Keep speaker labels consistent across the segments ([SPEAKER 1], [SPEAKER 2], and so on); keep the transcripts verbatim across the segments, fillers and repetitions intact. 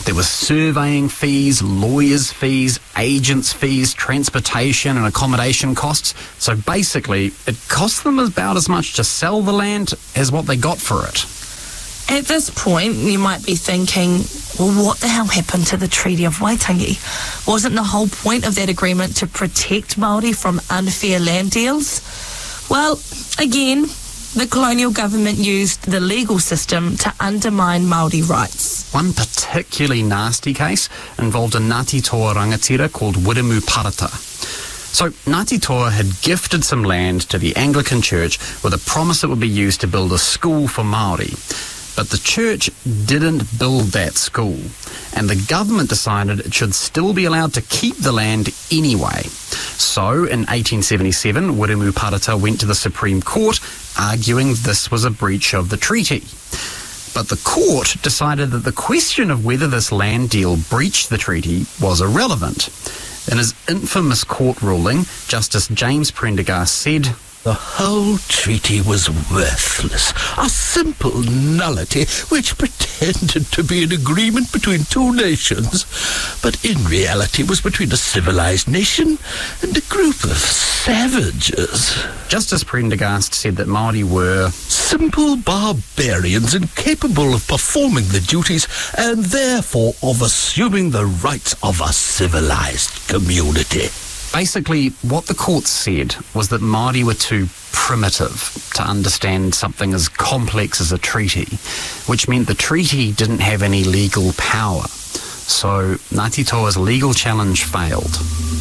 [SPEAKER 1] There were surveying fees, lawyers' fees, agents' fees, transportation and accommodation costs. So basically, it cost them about as much to sell the land as what they got for it.
[SPEAKER 2] At this point, you might be thinking, well, what the hell happened to the Treaty of Waitangi? Wasn't the whole point of that agreement to protect Māori from unfair land deals? Well, again, the colonial government used the legal system to undermine Māori rights.
[SPEAKER 1] One particularly nasty case involved a Ngāti Toa rangatira called Wiremu Parata. So Ngāti Toa had gifted some land to the Anglican Church with a promise it would be used to build a school for Māori. But the church didn't build that school, and the government decided it should still be allowed to keep the land anyway. So in eighteen seventy-seven, Wiremu Parata went to the Supreme Court, arguing this was a breach of the treaty. But the court decided that the question of whether this land deal breached the treaty was irrelevant. In his infamous court ruling, Justice James Prendergast said,
[SPEAKER 3] "The whole treaty was worthless, a simple nullity which pretended to be an agreement between two nations, but in reality was between a civilized nation and a group of savages."
[SPEAKER 1] Justice Prendergast said that Māori were
[SPEAKER 3] simple barbarians incapable of performing the duties and therefore of assuming the rights of a civilized community.
[SPEAKER 1] Basically, what the court said was that Māori were too primitive to understand something as complex as a treaty, which meant the treaty didn't have any legal power. So Ngāti Toa's legal challenge failed.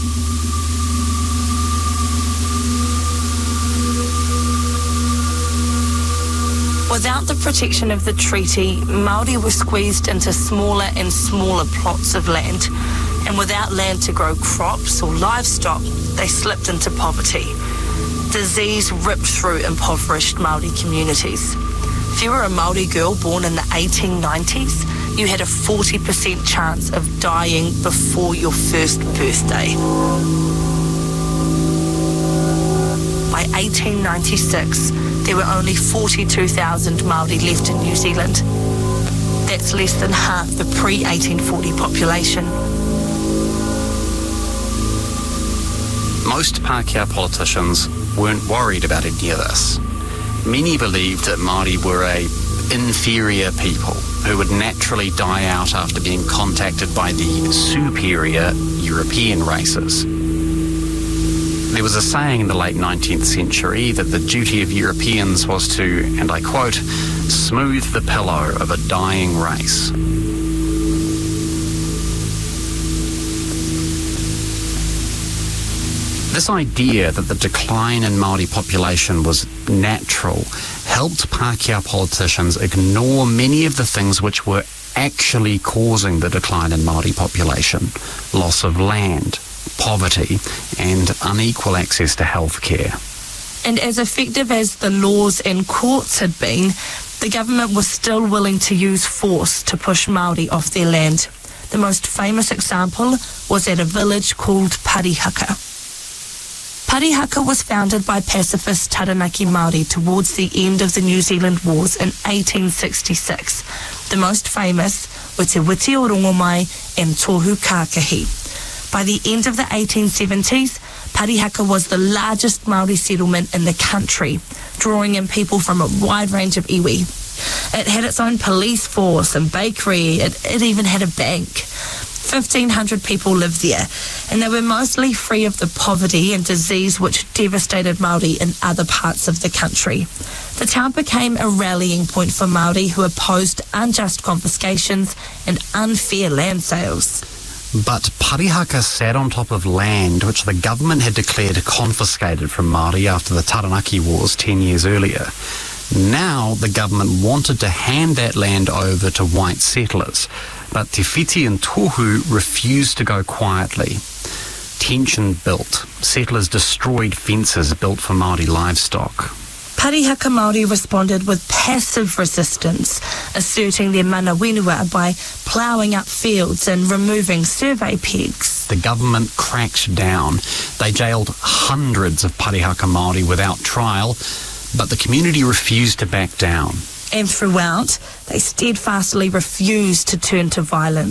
[SPEAKER 2] Without the protection of the treaty, Māori were squeezed into smaller and smaller plots of land. And without land to grow crops or livestock, they slipped into poverty. Disease ripped through impoverished Māori communities. If you were a Māori girl born in the eighteen nineties, you had a forty percent chance of dying before your first birthday. By eighteen ninety-six, there were only forty-two thousand Māori left in New Zealand. That's less than half the pre eighteen forty population.
[SPEAKER 1] Most Pākehā politicians weren't worried about any of this. Many believed that Māori were a inferior people who would naturally die out after being contacted by the superior European races. There was a saying in the late nineteenth century that the duty of Europeans was to, and I quote, smooth the pillow of a dying race. This idea that the decline in Māori population was natural helped Pākehā politicians ignore many of the things which were actually causing the decline in Māori population: loss of land, poverty, and unequal access to health care.
[SPEAKER 2] And as effective as the laws and courts had been, the government was still willing to use force to push Māori off their land. The most famous example was at a village called Parihaka. Parihaka was founded by pacifist Taranaki Māori towards the end of the New Zealand Wars in eighteen sixty-six. The most famous were Te Witi o Rongomai and Tohu Kākahi. By the end of the eighteen seventies, Parihaka was the largest Māori settlement in the country, drawing in people from a wide range of iwi. It had its own police force and bakery. It, it even had a bank. fifteen hundred people lived there, and they were mostly free of the poverty and disease which devastated Māori in other parts of the country. The town became a rallying point for Māori who opposed unjust confiscations and unfair land sales.
[SPEAKER 1] But Parihaka sat on top of land which the government had declared confiscated from Māori after the Taranaki Wars ten years earlier. Now the government wanted to hand that land over to white settlers, but Te Whiti and Tohu refused to go quietly. Tension built. Settlers destroyed fences built for Māori livestock.
[SPEAKER 2] Parihaka Māori responded with passive resistance, asserting their mana whenua by ploughing up fields and removing survey pegs.
[SPEAKER 1] The government cracked down. They jailed hundreds of Parihaka Māori without trial, but the community refused to back down.
[SPEAKER 2] And throughout, they steadfastly refused to turn to violence.